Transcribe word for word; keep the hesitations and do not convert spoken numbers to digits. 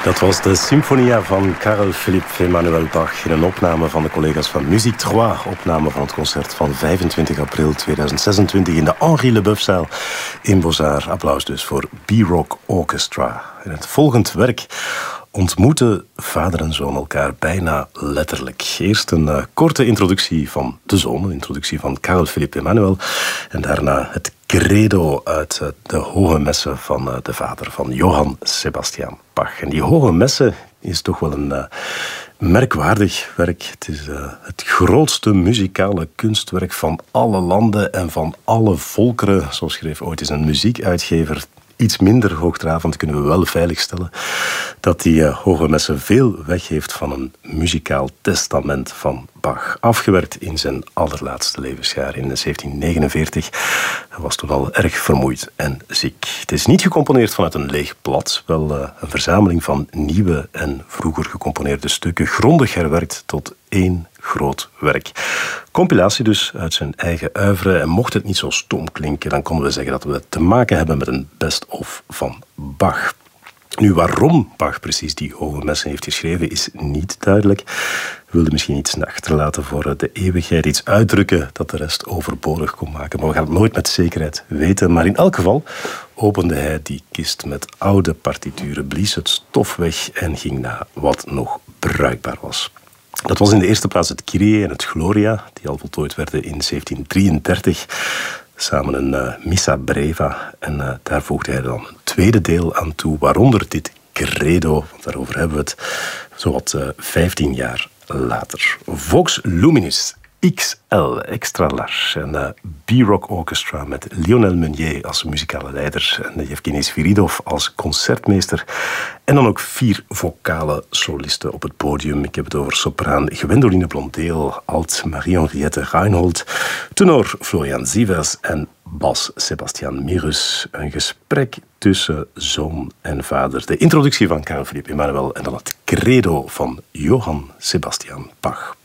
Dat was de Symfonia van Carl Philippe Emmanuel Bach in een opname van de collega's van Musique drie, opname van het concert van vijfentwintig april tweeduizend zesentwintig in de Henri Leboeuf-zaal in Beaux-Arts. Applaus dus voor B-Rock Orchestra. In het volgend werk ontmoeten vader en zoon elkaar bijna letterlijk. Eerst een uh, korte introductie van de zoon, een introductie van Carl Philippe Emmanuel, en daarna het credo uit uh, de hoge messe van uh, de vader, van Johann Sebastian Bach. En die hoge messe is toch wel een uh, merkwaardig werk. Het is uh, het grootste muzikale kunstwerk van alle landen en van alle volkeren. Zo schreef ooit eens een muziekuitgever. Iets minder hoogdravend kunnen we wel veiligstellen dat die uh, hoge messe veel weggeeft van een muzikaal testament van Bach. Afgewerkt in zijn allerlaatste levensjaar in zeventien negenenveertig. Hij was toen al erg vermoeid en ziek. Het is niet gecomponeerd vanuit een leeg blad, wel uh, een verzameling van nieuwe en vroeger gecomponeerde stukken, grondig herwerkt tot één groot werk. Compilatie dus uit zijn eigen oeuvre. En mocht het niet zo stom klinken, dan konden we zeggen dat we te maken hebben met een best-of van Bach. Nu, waarom Bach precies die hoge messen heeft geschreven, is niet duidelijk. Hij wilde misschien iets achterlaten voor de eeuwigheid, iets uitdrukken dat de rest overbodig kon maken. Maar we gaan het nooit met zekerheid weten. Maar in elk geval opende hij die kist met oude partituren, blies het stof weg en ging na wat nog bruikbaar was. Dat was in de eerste plaats het Kyrie en het Gloria, die al voltooid werden in zeventien drieëndertig. Samen een uh, Missa Breva. En uh, daar voegde hij dan een tweede deel aan toe, waaronder dit credo, want daarover hebben we het, zowat uh, vijftien jaar later. Vox Luminis X L, extra large. Een uh, B-Rock Orchestra met Lionel Meunier als muzikale leider en Yevgeny Sviridov als concertmeester. En dan ook vier vocale solisten op het podium. Ik heb het over sopraan Gwendoline Blondeel, alt Marie-Henriette Reinhold, tenor Florian Sievers en bas Sebastian Mirus. Een gesprek tussen zoon en vader. De introductie van Carl Philippe Emmanuel en dan het credo van Johann Sebastian Bach.